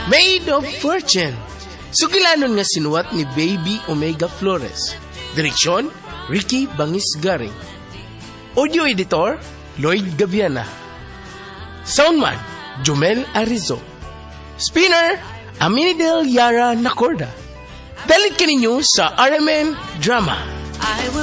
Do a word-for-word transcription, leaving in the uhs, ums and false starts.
Made of Fortune. Sugilanon nga sinuwat ni Baby Omega Flores. Direksyon, Ricky Bangis Garing. Audio editor, Lloyd Gaviana. Soundman, Jomel Arizo. Spinner, Aminidel Yara Nacorda. Dalit ka ninyo sa R M N Drama. I will